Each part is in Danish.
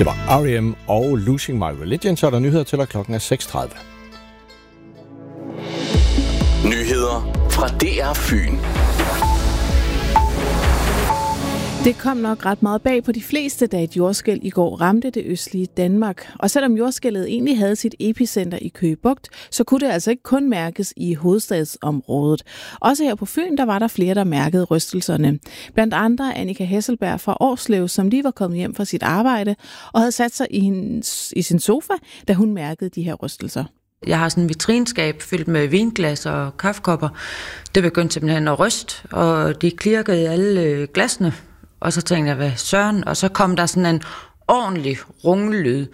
Det var R.E.M. og Losing My Religion, så er der nyheder til, og klokken er 6:30. Nyheder fra DR Fyn. Det kom nok ret meget bag på de fleste, da et jordskælv i går ramte det østlige Danmark. Og selvom jordskælvet egentlig havde sit epicenter i Køge Bugt, så kunne det altså ikke kun mærkes i hovedstadsområdet. Også her på Fyn, der var der flere, der mærkede rystelserne. Blandt andre Annika Hesselberg fra Årslev, som lige var kommet hjem fra sit arbejde og havde sat sig i sin sofa, da hun mærkede de her rystelser. Jeg har sådan en vitrinskab fyldt med vinglas og kaffekopper. Det begyndte simpelthen at ryste, og de klirkede i alle glasene. Og så tænkte jeg, hvad søren? Og så kom der sådan en ordentlig rungelyd.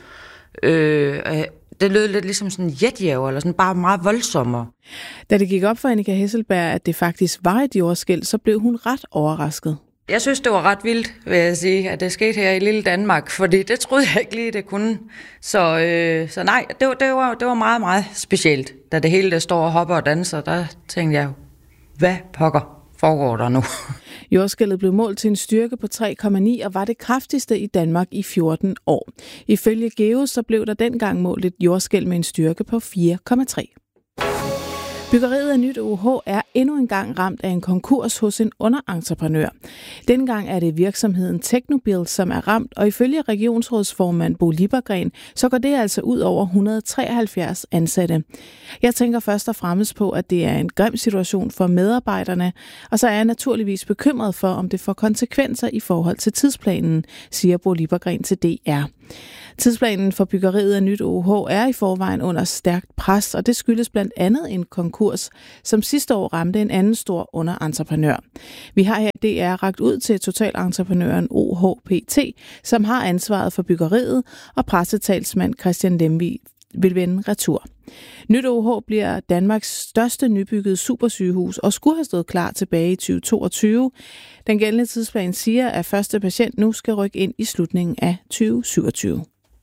Det lød lidt ligesom sådan en jetjager, eller sådan bare meget voldsommere. Da det gik op for Annika Hesselberg, at det faktisk var et jordskælv, så blev hun ret overrasket. Jeg synes, det var ret vildt, vil jeg sige, at det skete her i lille Danmark, fordi det troede jeg ikke lige, det kunne. Så nej, det var meget, meget specielt. Da det hele der står og hopper og danser, der tænkte jeg, hvad pokker foregår der nu? Jordskælvet blev målt til en styrke på 3,9 og var det kraftigste i Danmark i 14 år. Ifølge GEOS så blev der dengang målt et jordskælv med en styrke på 4,3. Byggeriet af nyt OUH er endnu engang ramt af en konkurs hos en underentreprenør. Dengang er det virksomheden Technobuild, som er ramt, og ifølge regionsrådsformand Bo Liebergren, så går det altså ud over 173 ansatte. Jeg tænker først og fremmest på, at det er en grim situation for medarbejderne, og så er jeg naturligvis bekymret for, om det får konsekvenser i forhold til tidsplanen, siger Bo Liebergren til DR. Tidsplanen for byggeriet af nyt OUH er i forvejen under stærkt pres, og det skyldes blandt andet en konkurs, som sidste år ramte en anden stor underentreprenør. Vi har her i DR rakt ud til totalentreprenøren OHPT, som har ansvaret for byggeriet, og pressetalsmand Christian Lemvig vil vende retur. Nyt OUH bliver Danmarks største nybyggede supersygehus og skulle have stået klar tilbage i 2022. Den gældende tidsplan siger, at første patient nu skal rykke ind i slutningen af 2027.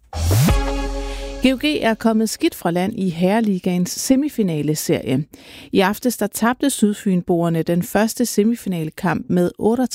GOG er kommet skidt fra land i Herreligaens semifinale-serie. I aftes der tabte Sydfynboerne den første semifinalekamp med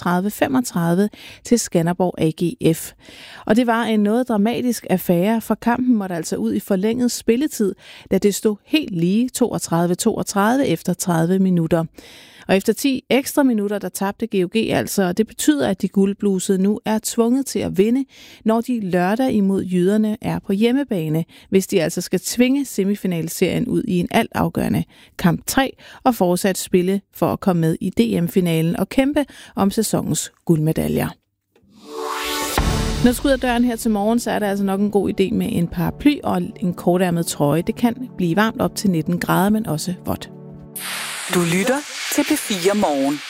38-35 til Skanderborg AGF. Og det var en noget dramatisk affære, for kampen måtte altså ud i forlænget spilletid, da det stod helt lige 32-32 efter 30 minutter. Og efter 10 ekstra minutter, der tabte GOG altså, og det betyder, at de guldblusede nu er tvunget til at vinde, når de lørdag imod jyderne er på hjemmebane, hvis de altså skal tvinge semifinalserien ud i en altafgørende kamp 3 og fortsat spille for at komme med i DM-finalen og kæmpe om sæsonens guldmedaljer. Når du skal ud af døren her til morgen, så er det altså nok en god idé med en paraply og en kortærmet trøje. Det kan blive varmt op til 19 grader, men også vådt. Du lytter til P4 Morgen.